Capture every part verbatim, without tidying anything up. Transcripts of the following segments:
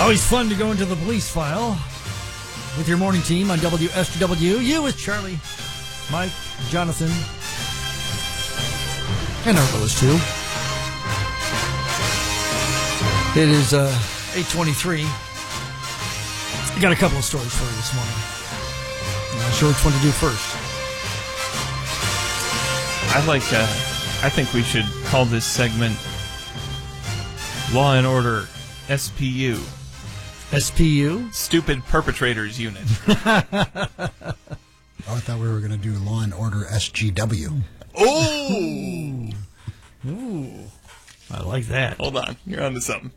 Always fun to go into the police file with your morning team on W S G W. You with Charlie, Mike, Jonathan, and our brothers too. It is uh, eight twenty-three. I got a couple of stories for you this morning. I'm not sure which one to do first. I like, uh, I think we should call this segment Law and Order S P U. S P U? Stupid Perpetrators Unit. Oh, I thought we were going to do Law and Order S G W. Oh! Ooh. I like that. Hold on. You're onto something.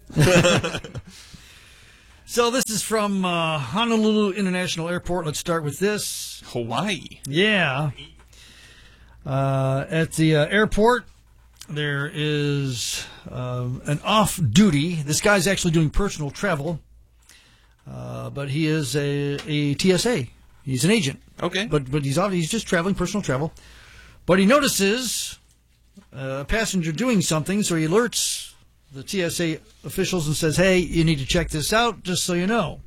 So this is from uh, Honolulu International Airport. Let's start with this. Hawaii. Yeah. Uh, at the uh, airport, there is uh, an off-duty. This guy's actually doing personal travel, uh, but he is a, a T S A. He's an agent. Okay. But but he's he's just traveling, personal travel. But he notices a passenger doing something, so he alerts the T S A officials and says, hey, you need to check this out, just so you know.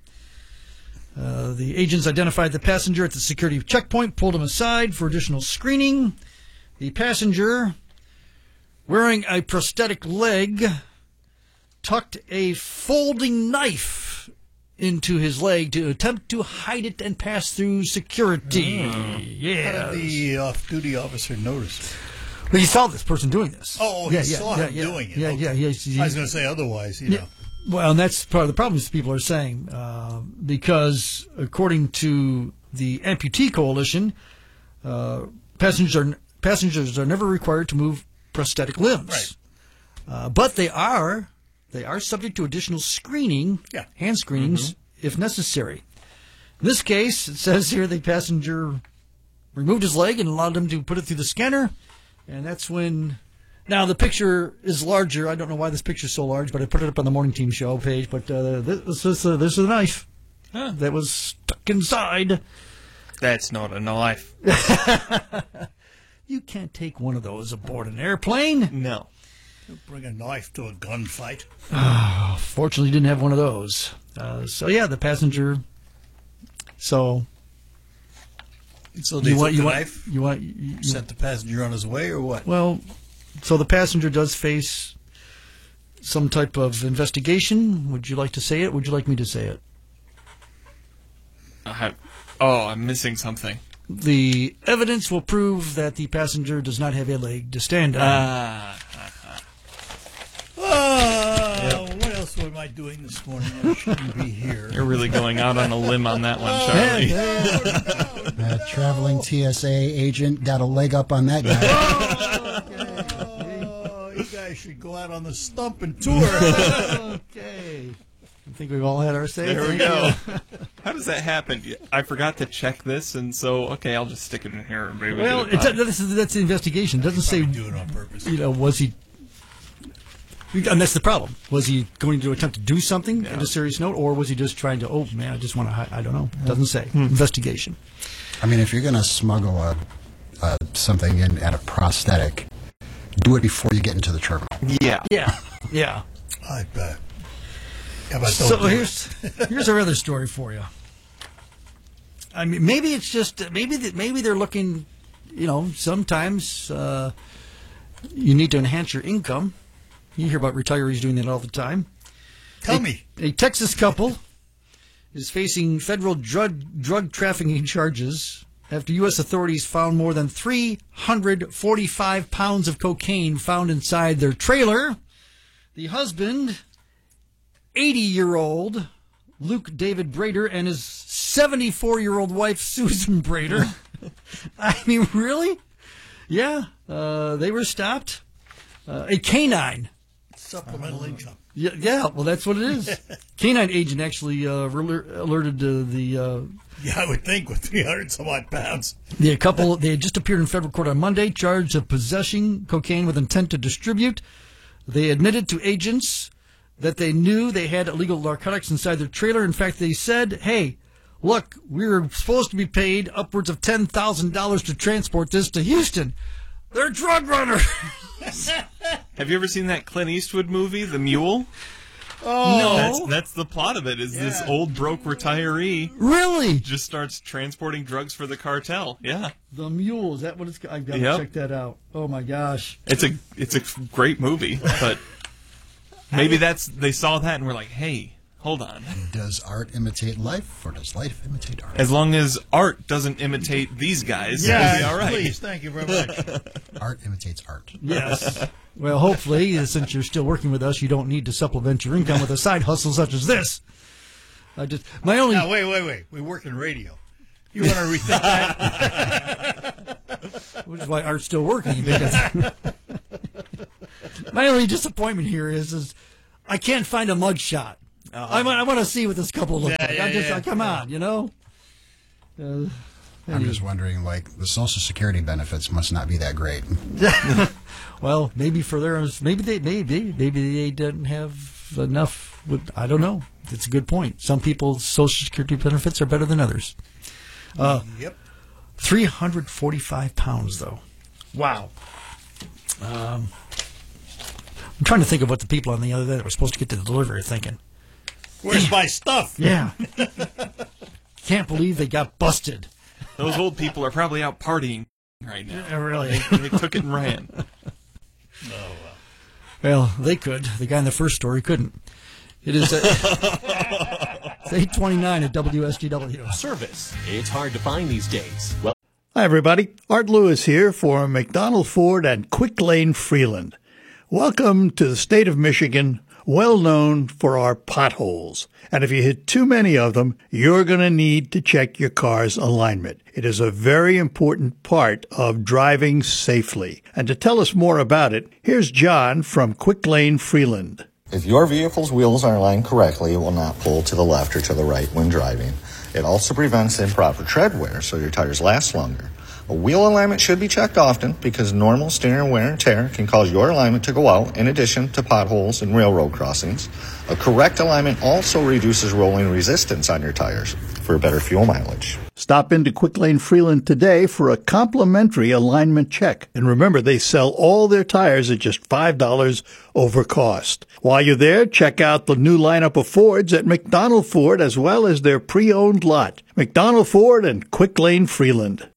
Uh, the agents identified the passenger at the security checkpoint, pulled him aside for additional screening. The passenger, wearing a prosthetic leg, tucked a folding knife into his leg to attempt to hide it and pass through security. Mm. Yeah. How did the off-duty officer notice? Well, he saw this person doing this. Oh, he yeah, saw yeah, him yeah, doing it. Yeah, okay. yeah, yeah. He, I was going to say otherwise, you yeah. know. Well, and that's part of the problem people are saying, uh, because according to the Amputee Coalition, uh, passengers are passengers are never required to move prosthetic limbs, Right. uh, but they are they are subject to additional screening, Yeah. hand screenings, mm-hmm. if necessary. In this case, it says here the passenger removed his leg and allowed him to put it through the scanner, and that's when. Now, the picture is larger. I don't know why this picture is so large, but I put it up on the Morning Team show page. But uh, this, is, uh, this is a knife huh. that was stuck inside. That's not a knife. You can't take one of those aboard an airplane. No. You bring a knife to a gunfight. Oh, fortunately, you didn't have one of those. Uh, so, yeah, the passenger. So, So they you took want, you the want, knife, you want, you, you, sent the passenger on his way, or what? Well, so the passenger does face some type of investigation. Would you like to say it? Would you like me to say it? I have, oh, I'm missing something. The evidence will prove that the passenger does not have a leg to stand on. Ah. Oh, yep. What else am I doing this morning? I shouldn't be here. You're really going out on a limb on that one, Charlie. That traveling T S A agent got a leg up on that guy. Oh, okay. Oh, you guys should go out on the stump and tour. Okay. I think we've all had our say. There we go. How does that happen? I forgot to check this, and so, okay, I'll just stick it in here. And maybe Well, do it. it, this is, that's the investigation. It doesn't say, do it on purpose. you know, was he... And that's the problem. Was he going to attempt to do something Yeah. on a serious note, or was he just trying to, oh, man, I just want to, hide. I don't know. It doesn't say. Hmm. Investigation. I mean, if you're going to smuggle a, a something in at a prosthetic, do it before you get into the terminal. Yeah. Yeah. Yeah. I bet. How about So don't do here's here's our other story for you. I mean, maybe it's just maybe that maybe they're looking. You know, sometimes uh, you need to enhance your income. You hear about retirees doing that all the time. Tell a, me. A Texas couple is facing federal drug drug trafficking charges after U S authorities found more than three hundred forty-five pounds of cocaine found inside their trailer. The husband, eighty-year-old Luke David Brader, and his seventy-four-year-old wife, Susan Brader. I mean, really? Yeah, uh, they were stopped. Uh, a canine. Supplemental income. Yeah, yeah, well, that's what it is. Canine agent actually uh, alerted uh, the... Uh, Yeah, I would think with three hundred some odd pounds. The couple, they had just appeared in federal court on Monday, charged of possessing cocaine with intent to distribute. They admitted to agents that they knew they had illegal narcotics inside their trailer. In fact, they said, hey, look, we were supposed to be paid upwards of ten thousand dollars to transport this to Houston. They're drug runners. Have you ever seen that Clint Eastwood movie, The Mule? No. That's, that's the plot of it, is this Yeah. old broke retiree Really? just starts transporting drugs for the cartel. Yeah. The Mule. Is that what it's called? I've got to Yep. check that out. Oh, my gosh. It's a it's a great movie, but maybe that's they saw that and were like, hey, hold on. Does art imitate life, or does life imitate art? As long as art doesn't imitate these guys, Yeah, we'll be all right. please. Thank you very much. Art imitates art. Yes. Well, hopefully, uh, since you're still working with us, you don't need to supplement your income with a side hustle such as this. I just my only Now, wait, wait, wait. We work in radio. You want to rethink that? which is why art's still working. Because my only disappointment here is is I can't find a mug shot. I want I want to see what this couple looks Yeah, like. yeah, I just yeah. I, come on, you know. Uh, I'm just wondering, like, the Social Security benefits must not be that great. well, maybe for their maybe they maybe maybe they didn't have enough. With, I don't know. It's a good point. Some people's Social Security benefits are better than others. Uh, Yep. three hundred forty-five pounds, though. Wow. Um, I'm trying to think of what the people on the other end that were supposed to get to the delivery are thinking. Where's my stuff? Yeah. Can't believe they got busted. Those old people are probably out partying right now. Uh, Really? They took it and ran. Well, they could. The guy in the first story couldn't. It is at it's eight twenty-nine at W S G W. Service. It's hard to find these days. Well, Hi, everybody. Art Lewis here for McDonald Ford and Quick Lane Freeland. Welcome to the state of Michigan, well known for our potholes. And if you hit too many of them, you're going to need to check your car's alignment. It is a very important part of driving safely. And to tell us more about it, here's John from Quick Lane Freeland. If your vehicle's wheels are aligned correctly, it will not pull to the left or to the right when driving. It also prevents improper tread wear, so your tires last longer. A wheel alignment should be checked often because normal steering wear and tear can cause your alignment to go out, in addition to potholes and railroad crossings. A correct alignment also reduces rolling resistance on your tires for better fuel mileage. Stop into Quick Lane Freeland today for a complimentary alignment check. And remember, they sell all their tires at just five dollars over cost. While you're there, check out the new lineup of Fords at McDonald Ford as well as their pre-owned lot. McDonald Ford and Quick Lane Freeland.